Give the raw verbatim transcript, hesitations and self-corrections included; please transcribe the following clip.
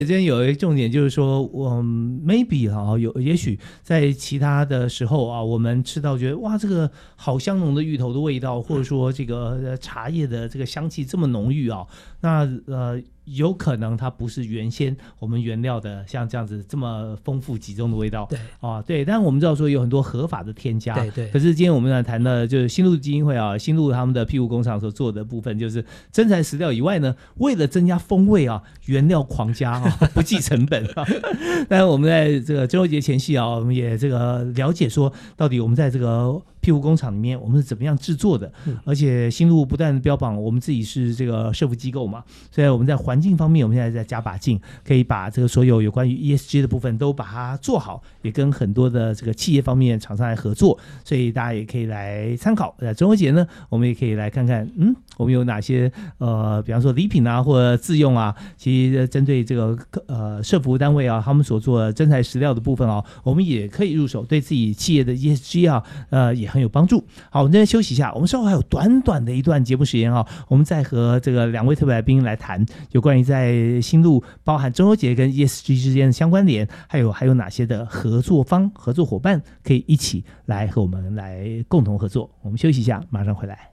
这边有一个重点就是说，我、嗯、maybe 啊，有也许在其他的时候啊，我们吃到觉得哇，这个好香浓的芋头的味道，或者说这个茶叶的这个香气这么浓郁啊，那呃。有可能它不是原先我们原料的像这样子这么丰富集中的味道， 对啊，对，但我们知道说有很多合法的添加， 对对。 可是今天我们来谈的就是新路基金会啊，新路他们的庇护工厂所做的部分，就是真材实料以外呢，为了增加风味啊，原料狂加啊，不计成本啊。但是我们在这个中秋节前夕啊，我们也这个了解说，到底我们在这个庇护工厂里面我们是怎么样制作的，嗯、而且新路不断标榜我们自己是这个社福机构嘛，所以我们在环境方面我们现在在加把劲，可以把这个所有有关于 E S G 的部分都把它做好，也跟很多的这个企业方面厂商来合作，所以大家也可以来参考。在中秋节呢，我们也可以来看看，嗯，我们有哪些呃，比方说礼品啊，或者自用啊，其实针对这个呃社服单位啊，他们所做的真材实料的部分啊，我们也可以入手，对自己企业的 E S G 啊，呃，也很有帮助。好，我们这边休息一下，我们稍后还有短短的一段节目时间啊，我们再和这个两位特别来宾来谈有关于在新路包含中秋节跟 E S G 之间的相关联，还有还有哪些的合作方、合作伙伴可以一起来和我们来共同合作。我们休息一下，马上回来。